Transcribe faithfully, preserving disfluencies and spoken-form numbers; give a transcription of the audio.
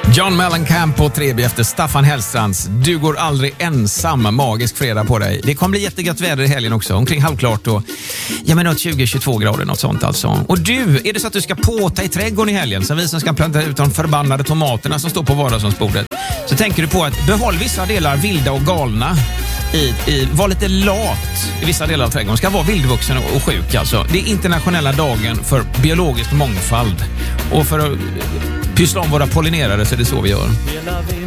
John Mellencamp på tre B efter Staffan Hellstrands Du går aldrig ensam, magisk fredag på dig. Det kommer bli jättegött väder i helgen också, omkring halvklart och ja men något tjugo till tjugotvå grader, något sånt alltså. Och du, är det så att du ska påta i trädgården i helgen, som vi som ska plantera ut de förbannade tomaterna som står på vardagsrumsbordet, så tänker du på att behåll vissa delar vilda och galna. I, i, var lite lat i vissa delar av trädgården. Ska vara vildvuxen och, och sjuk alltså. Det är internationella dagen för biologisk mångfald. Och för att pyssla om våra pollinerare så är det så vi gör.